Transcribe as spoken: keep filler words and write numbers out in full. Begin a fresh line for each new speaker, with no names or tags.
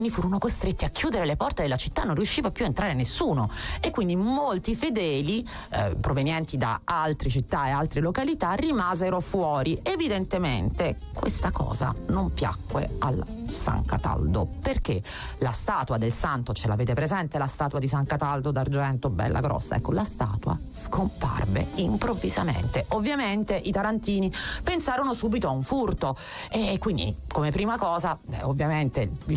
furono costretti a chiudere le porte della città, non riusciva più a entrare nessuno, e quindi molti fedeli eh, provenienti da altre città e altre località rimasero fuori. Evidentemente questa cosa non piacque al San Cataldo, perché la statua del santo, ce l'avete presente la statua di San Cataldo d'argento bella grossa? Ecco, la statua scomparve improvvisamente. Ovviamente i tarantini pensarono subito a un furto, e quindi come prima cosa, beh, ovviamente il